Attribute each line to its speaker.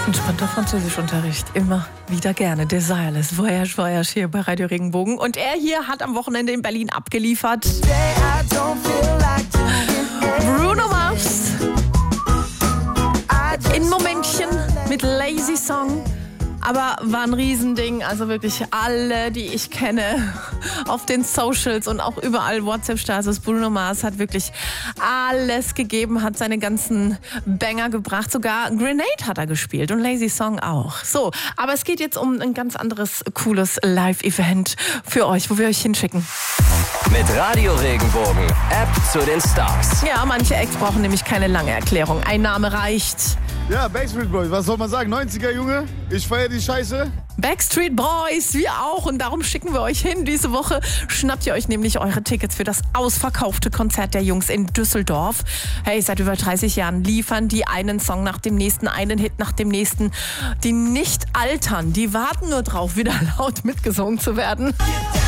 Speaker 1: Entspannter Französischunterricht. Immer wieder gerne. Desireless Voyage Voyage hier bei Radio Regenbogen. Und er hier hat am Wochenende in Berlin abgeliefert. Bruno Mars. In Momentchen mit Lazy Song. Aber war ein Riesending, also wirklich alle, die ich kenne, auf den Socials und auch überall WhatsApp-Status. Bruno Mars hat wirklich alles gegeben, hat seine ganzen Banger gebracht. Sogar Grenade hat er gespielt und Lazy Song auch. So, aber es geht jetzt um ein ganz anderes, cooles Live-Event für euch, wo wir euch hinschicken.
Speaker 2: Mit Radio Regenbogen, App zu den Stars.
Speaker 1: Ja, manche Acts brauchen nämlich keine lange Erklärung. Ein Name reicht.
Speaker 3: Ja, Backstreet Boys, was soll man sagen? 90er Junge, ich feiere die Scheiße.
Speaker 1: Backstreet Boys, wir auch. Und darum schicken wir euch hin. Diese Woche schnappt ihr euch nämlich eure Tickets für das ausverkaufte Konzert der Jungs in Düsseldorf. Hey, seit über 30 Jahren liefern die einen Song nach dem nächsten, einen Hit nach dem nächsten. Die nicht altern, die warten nur drauf, wieder laut mitgesungen zu werden.